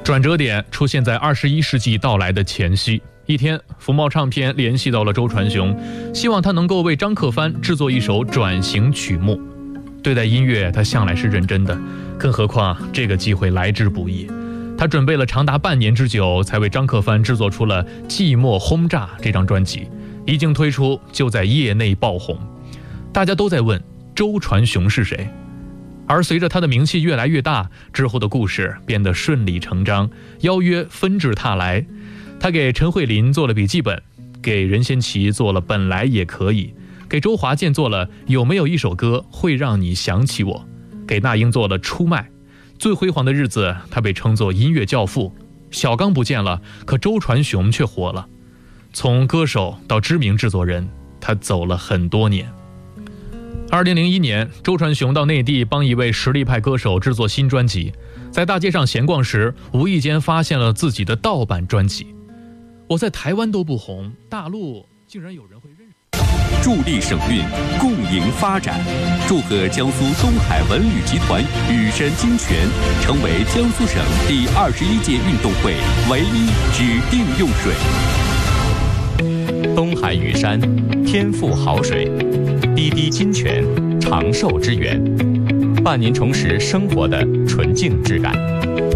转折点出现在21世纪到来的前夕。一天，福茂唱片联系到了周传雄，希望他能够为张克帆制作一首转型曲目。对待音乐，他向来是认真的，更何况这个机会来之不易。他准备了长达半年之久，才为张克帆制作出了《寂寞轰炸》这张专辑。一经推出，就在业内爆红。大家都在问周传雄是谁，而随着他的名气越来越大，之后的故事变得顺理成章，邀约纷至沓来。他给陈慧琳做了笔记本，给任贤齐做了本来也可以，给周华健做了有没有一首歌会让你想起我，给那英做了出卖。最辉煌的日子，他被称作音乐教父。小刚不见了，可周传雄却活了。从歌手到知名制作人，他走了很多年。2001年，周传雄到内地帮一位实力派歌手制作新专辑，在大街上闲逛时，无意间发现了自己的盗版专辑。我在台湾都不红，大陆竟然有人会认识。 助力省运，共赢发展。祝贺江苏东海文旅集团雨山金泉成为江苏省第21届运动会唯一指定用水。 东海雨山，天赋好水，滴滴金泉，长寿之源，伴您重拾生活的纯净质感。